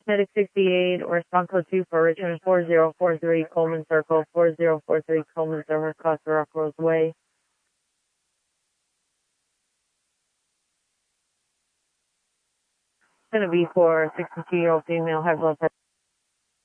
Medic 68 or response code 2 for Richmond 4043 Coleman Circle, 4043 Coleman Circle, across the Rock Rose Way. It's going to be for a 62-year-old female, high blood pressure.